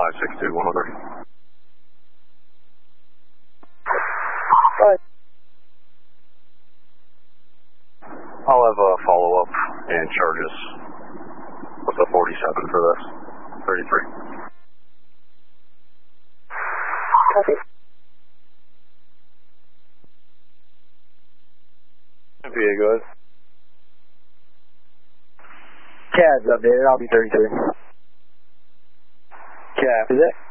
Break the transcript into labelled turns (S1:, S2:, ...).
S1: 562 100.
S2: Right.
S1: I'll have a follow-up and charges with the 47 for this. 33.
S2: Copy.
S1: PA, go ahead.
S2: CAD's updated, I'll be 33. CAD. Is it?